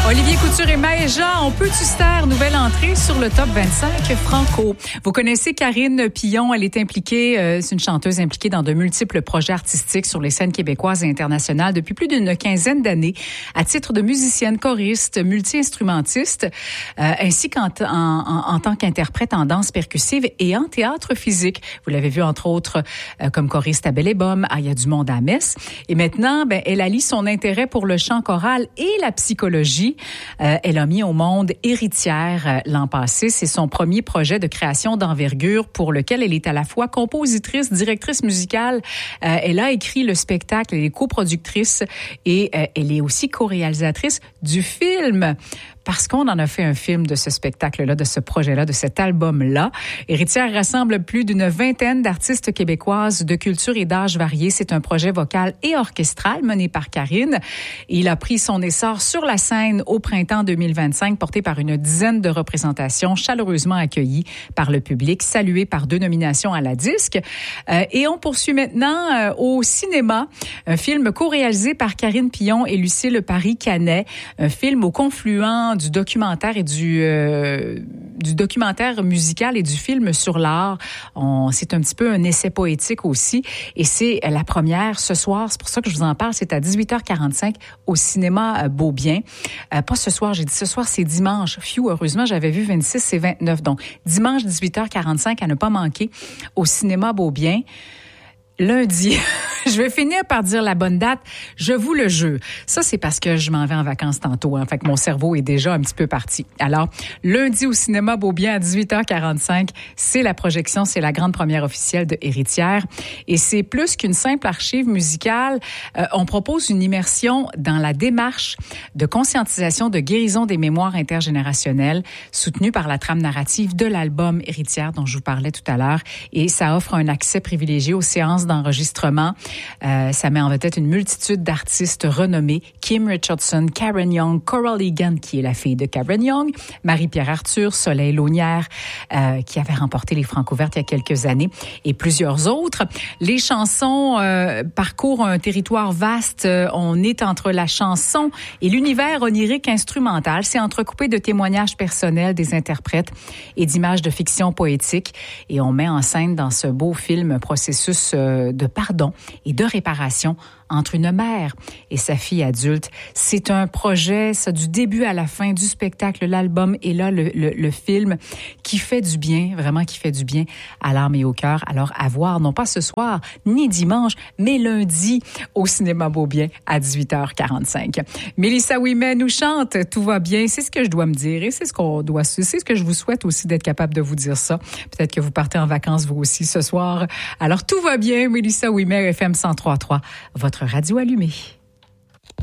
Olivier Couture et Maëja, on peut-tu se taire? Nouvelle entrée sur le top 25 franco. Vous connaissez Karine Pillon, elle est impliquée, c'est une chanteuse impliquée dans de multiples projets artistiques sur les scènes québécoises et internationales depuis plus d'une quinzaine d'années, à titre de musicienne, choriste, multi-instrumentiste, ainsi qu'en tant qu'interprète en danse percussive et en théâtre physique. Vous l'avez vu entre autres comme choriste à Belle et Bomme, à Il y a du monde à Metz. Et maintenant, elle allie son intérêt pour le chant choral et la psychologie. Elle a mis au monde Héritière l'an passé. C'est son premier projet de création d'envergure pour lequel elle est à la fois compositrice, directrice musicale. Elle a écrit le spectacle, elle est coproductrice et elle est aussi co-réalisatrice du film. Parce qu'on en a fait un film de ce spectacle-là, de ce projet-là, de cet album-là. Héritière rassemble plus d'une vingtaine d'artistes québécoises de culture et d'âges variés. C'est un projet vocal et orchestral mené par Karine. Et il a pris son essor sur la scène au printemps 2025, porté par une dizaine de représentations chaleureusement accueillies par le public, saluées par 2 nominations à la disque. Et on poursuit maintenant au cinéma un film co-réalisé par Karine Pillon et Lucille Paris-Canet, un film au confluent du documentaire et du documentaire musical et du film sur l'art. C'est un petit peu un essai poétique aussi. Et c'est la première ce soir. C'est pour ça que je vous en parle. C'est à 18h45 au cinéma Beaubien. Pas ce soir, j'ai dit ce soir, c'est dimanche. Heureusement, j'avais vu 26 et 29. Donc, dimanche 18h45 à ne pas manquer au cinéma Beaubien. Lundi, je vais finir par dire la bonne date. Je vous le jure. Ça, c'est parce que je m'en vais en vacances tantôt. Fait que mon cerveau est déjà un petit peu parti. Alors, lundi au cinéma Beaubien à 18h45, c'est la projection, c'est la grande première officielle de Héritière. Et c'est plus qu'une simple archive musicale. On propose une immersion dans la démarche de conscientisation de guérison des mémoires intergénérationnelles, soutenue par la trame narrative de l'album Héritière dont je vous parlais tout à l'heure. Et ça offre un accès privilégié aux séances d'enregistrement. Ça met en vedette une multitude d'artistes renommés. Kim Richardson, Karen Young, Coral Egan, qui est la fille de Karen Young, Marie-Pierre Arthur, Soleil Launière, qui avait remporté les Francouvertes il y a quelques années, et plusieurs autres. Les chansons parcourent un territoire vaste. On est entre la chanson et l'univers onirique instrumental. C'est entrecoupé de témoignages personnels des interprètes et d'images de fiction poétique. Et on met en scène dans ce beau film un processus de pardon et de réparation entre une mère et sa fille adulte. C'est un projet, ça, du début à la fin du spectacle, l'album et là, le film qui fait du bien, vraiment qui fait du bien à l'âme et au cœur. Alors, à voir, non pas ce soir, ni dimanche, mais lundi au cinéma Beaubien à 18h45. Mélissa Ouimet nous chante « Tout va bien ». C'est ce que je dois me dire et c'est ce que je vous souhaite aussi d'être capable de vous dire ça. Peut-être que vous partez en vacances vous aussi ce soir. Alors, tout va bien, Mélissa Ouimet, FM 103.3, votre radio allumée.